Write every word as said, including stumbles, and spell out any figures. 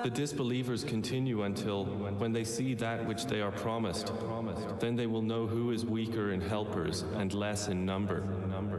The disbelievers continue until, when they see that which they are promised, then they will know who is weaker in helpers and less in number.